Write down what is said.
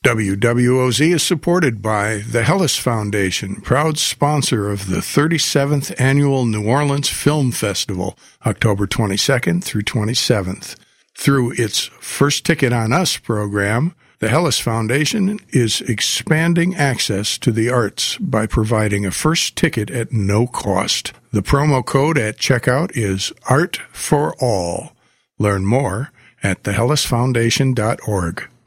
WWOZ is supported by the Hellas Foundation, proud sponsor of the 37th Annual New Orleans Film Festival, October 22nd through 27th. Through its First Ticket on Us program, the Hellas Foundation is expanding access to the arts by providing a first ticket at no cost. The promo code at checkout is Art for All. Learn more at thehellasfoundation.org.